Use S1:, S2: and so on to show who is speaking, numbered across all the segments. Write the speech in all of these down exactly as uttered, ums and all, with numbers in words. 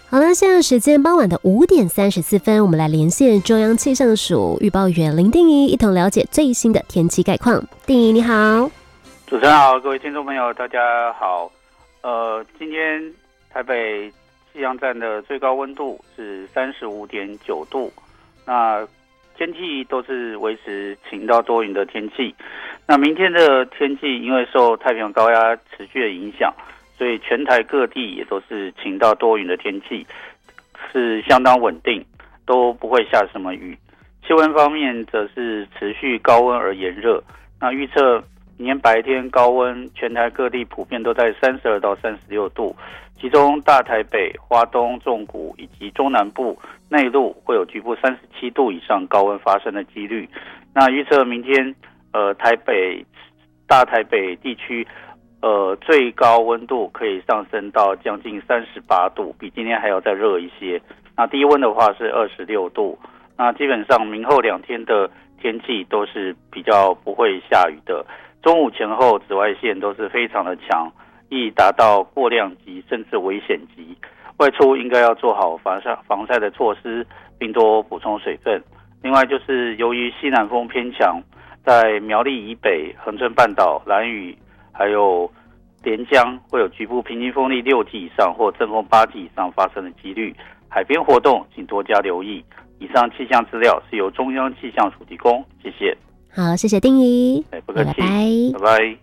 S1: 好了，现在时间傍晚的五点三十四分，我们来连线中央气象署预报员林定仪，一同了解最新的天气概况。定仪你好。
S2: 主持人好，各位听众朋友大家好。呃，今天台北气象站的最高温度是三十五点九度，那天气都是维持晴到多云的天气。那明天的天气因为受太平洋高压持续的影响，所以全台各地也都是晴到多云的天气，是相当稳定，都不会下什么雨。气温方面则是持续高温而炎热，那预测明天白天高温，全台各地普遍都在三十二到三十六度，其中大台北、花东、纵谷以及中南部内陆会有局部三十七度以上高温发生的几率。那预测明天呃台北、大台北地区呃最高温度可以上升到将近三十八度，比今天还要再热一些。那低温的话是二十六度。那基本上明后两天的天气都是比较不会下雨的。中午前后紫外线都是非常的强，易达到过量级甚至危险级，外出应该要做好防晒防晒的措施，并多补充水分。另外就是由于西南风偏强，在苗栗以北、恒春半岛、兰屿还有连江会有局部平均风力六级以上或阵风八级以上发生的几率，海边活动请多加留意。以上气象资料是由中央气象署提供，谢谢。
S1: 好，谢谢定仪，
S2: 不客气，拜拜。拜拜。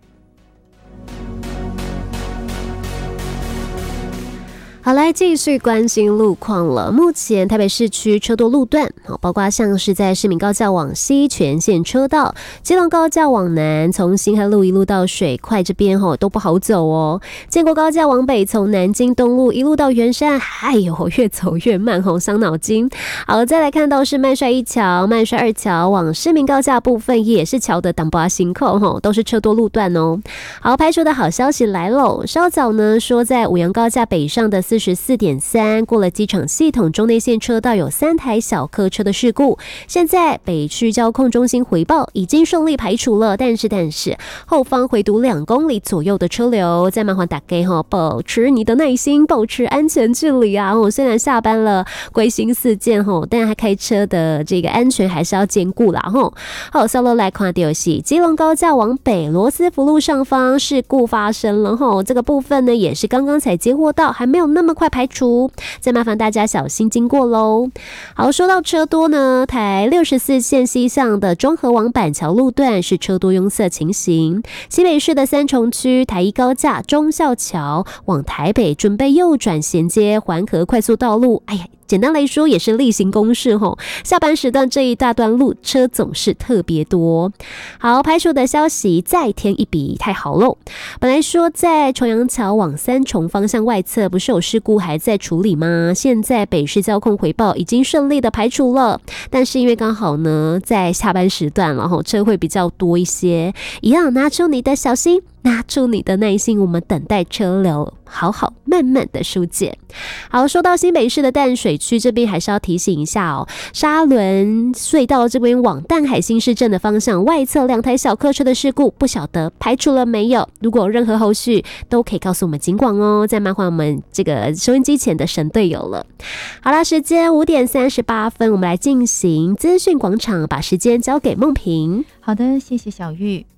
S1: 好，来继续关心路况了。目前台北市区车多路段，包括像是在市民高架往西全线车道、基隆高架往南，从新海路一路到水块这边都不好走哦。建国高架往北，从南京东路一路到圆山，哎呦，越走越慢，伤脑筋。好，再来看到是麦帅一桥、麦帅二桥往市民高架部分，也是桥的挡巴行扣，都是车多路段哦。好，排除的好消息来喽。稍早呢说，在五杨高架北上的四十四点三，过了机场系统中内线车道有三台小客车的事故，现在北区交控中心回报已经顺利排除了，但是但是后方回堵两公里左右的车流，再麻烦大家哈，保持你的耐心，保持安全距离啊！哦，虽然下班了，归心似箭哈，但还开车的这个安全还是要兼顾啦哈。好，稍后来看到是基隆高架往北罗斯福路上方事故发生了哈，这个部分呢也是刚刚才接获到，还没有那么快排除，再麻烦大家小心经过喽。好，说到车多呢，台六十四线西向的中和往板桥路段是车多拥塞情形，新北市的三重区台一高架忠孝桥往台北准备右转衔接环河快速道路，哎呀，简单来说也是例行公事吼，下班时段这一大段路车总是特别多。好，排除的消息再添一笔，太好喽！本来说在重阳桥往三重方向外侧不是有事故还在处理吗？现在北市交控回报已经顺利的排除了，但是因为刚好呢在下班时段了吼，车会比较多一些，一样拿出你的小心，拿出你的耐心，我们等待车流好好慢慢的疏解。好，说到新北市的淡水区这边，还是要提醒一下哦，沙仑隧道这边往淡海新市镇的方向外侧两台小客车的事故，不晓得排除了没有？如果有任何后续，都可以告诉我们警广哦。再麻烦我们这个收音机前的神队友了。好啦，时间五点三十八分，我们来进行资讯广场，把时间交给梦萍。
S3: 好的，谢谢小玉。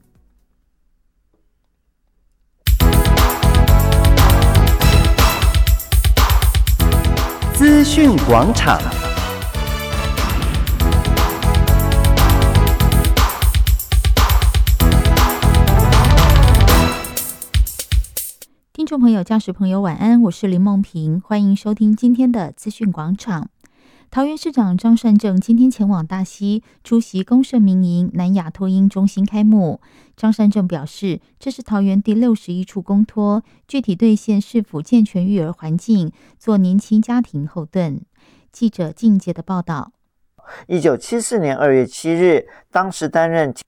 S4: 资讯广场，
S3: 听众朋友、驾驶朋友，晚安，我是林梦萍，欢迎收听今天的资讯广场。桃园市长张善政今天前往大溪出席公社民营南亚托婴中心开幕。张善政表示，这是桃园第六十一处公托，具体兑现市府健全育儿环境，做年轻家庭后盾。记者静杰的报道。
S5: 一九七四年二月七日，当时担任